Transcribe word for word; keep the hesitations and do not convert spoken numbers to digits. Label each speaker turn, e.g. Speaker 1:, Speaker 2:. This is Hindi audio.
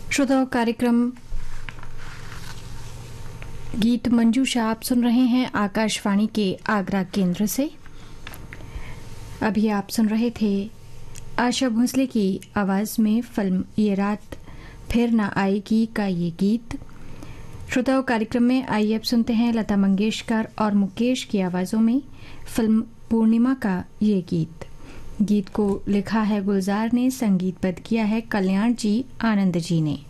Speaker 1: श्रोताओं, कार्यक्रम गीत मंजूषा आप सुन रहे हैं आकाशवाणी के आगरा केंद्र से। अभी आप सुन रहे थे आशा भोसले की आवाज़ में फिल्म ये रात फिर ना आएगी का ये गीत। श्रोताओं, कार्यक्रम में आइए अब सुनते हैं लता मंगेशकर और मुकेश की आवाज़ों में फिल्म पूर्णिमा का ये गीत। गीत को लिखा है गुलजार ने, संगीतबद्ध किया है कल्याण जी आनंद जी ने।